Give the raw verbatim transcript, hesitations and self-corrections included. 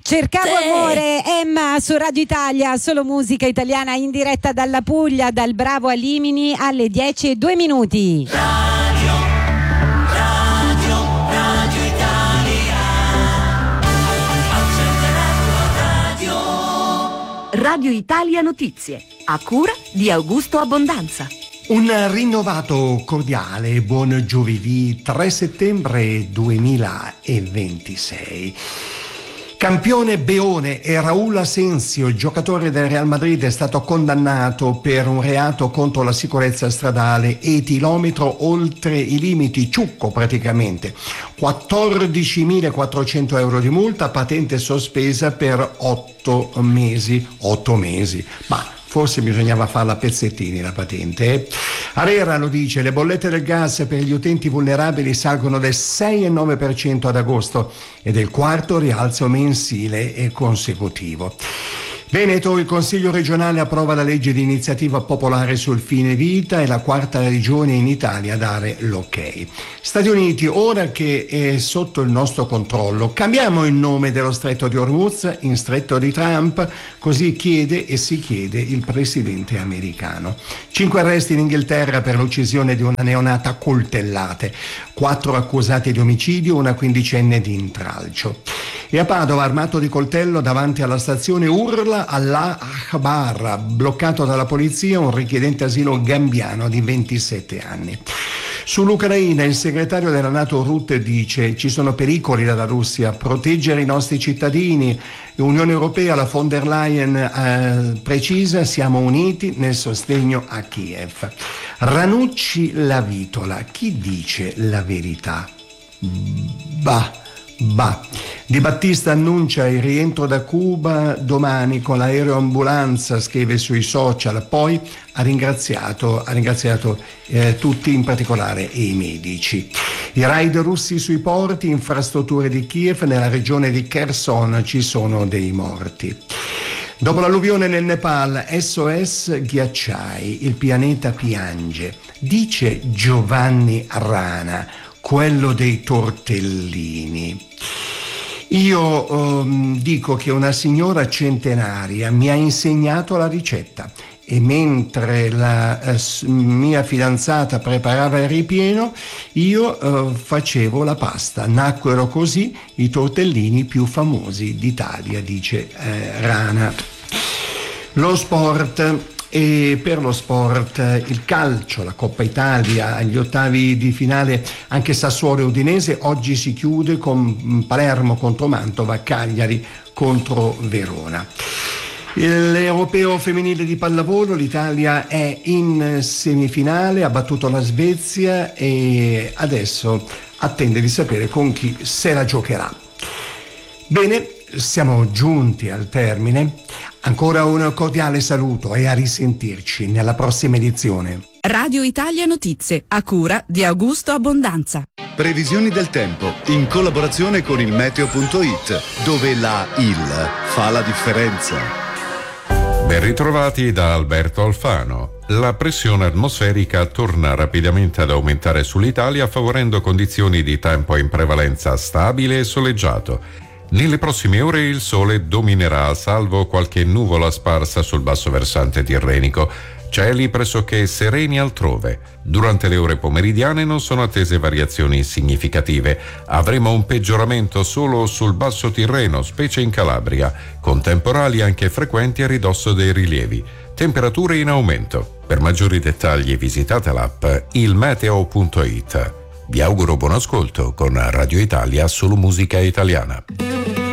Cercavo amore, Emma su Radio Italia, solo musica italiana in diretta dalla Puglia, dal Bravo a Limini alle dieci e due minuti. Radio, Radio, Radio Italia. Accende la tua radio. Radio Italia Notizie, a cura di Augusto Abbondanza. Un rinnovato cordiale buon giovedì tre settembre duemilaventisei. Campione Beone e Raúl Asensio, giocatore del Real Madrid, è stato condannato per un reato contro la sicurezza stradale, etilometro oltre i limiti, ciucco praticamente. quattordicimilaquattrocento euro di multa, patente sospesa per otto mesi. otto mesi, ma forse bisognava farla a pezzettini la patente. Eh? Arera lo dice, le bollette del gas per gli utenti vulnerabili salgono del sei virgola nove per cento ad agosto e del quarto rialzo mensile e consecutivo. Veneto, il Consiglio regionale approva la legge di iniziativa popolare sul fine vita, è la quarta regione in Italia a dare l'ok. Stati Uniti, ora che è sotto il nostro controllo, cambiamo il nome dello stretto di Hormuz in stretto di Trump, così chiede e si chiede il presidente americano. Cinque arresti in Inghilterra per l'uccisione di una neonata a coltellate, quattro accusati di omicidio, una quindicenne di intralcio. E a Padova, armato di coltello davanti alla stazione, urla Allah Akbar, bloccato dalla polizia un richiedente asilo gambiano di ventisette anni. Sull'Ucraina il segretario della NATO Rutte dice: ci sono pericoli dalla Russia, proteggere i nostri cittadini. L'Unione Europea, la von der Leyen eh, precisa, siamo uniti nel sostegno a Kiev. Ranucci la vitola, chi dice la verità? Bah. Bah. Di Battista annuncia il rientro da Cuba domani con l'aeroambulanza, scrive sui social, poi ha ringraziato, ha ringraziato eh, tutti, in particolare i medici. I raid russi sui porti, infrastrutture di Kiev, nella regione di Kherson ci sono dei morti. Dopo l'alluvione nel Nepal, S O S ghiacciai, il pianeta piange, dice Giovanni Rana, quello dei tortellini. Io um, dico che una signora centenaria mi ha insegnato la ricetta e mentre la eh, mia fidanzata preparava il ripieno io eh, facevo la pasta. Nacquero così i tortellini più famosi d'Italia, dice eh, Rana. Lo sport. E per lo sport, il calcio, la Coppa Italia, agli ottavi di finale anche Sassuolo e Udinese, oggi si chiude con Palermo contro Mantova, Cagliari contro Verona. L'Europeo femminile di pallavolo, l'Italia è in semifinale, ha battuto la Svezia e adesso attende di sapere con chi se la giocherà. Bene, siamo giunti al termine. Ancora un cordiale saluto e a risentirci nella prossima edizione. Radio Italia Notizie, a cura di Augusto Abbondanza. Previsioni del tempo in collaborazione con il meteo punto it, dove la I L fa la differenza. Ben ritrovati da Alberto Alfano. La pressione atmosferica torna rapidamente ad aumentare sull'Italia, favorendo condizioni di tempo in prevalenza stabile e soleggiato. Nelle prossime ore il sole dominerà, salvo qualche nuvola sparsa sul basso versante tirrenico. Cieli pressoché sereni altrove. Durante le ore pomeridiane non sono attese variazioni significative. Avremo un peggioramento solo sul basso Tirreno, specie in Calabria, con temporali anche frequenti a ridosso dei rilievi. Temperature in aumento. Per maggiori dettagli visitate l'app il meteo punto it. Vi auguro buon ascolto con Radio Italia, solo musica italiana.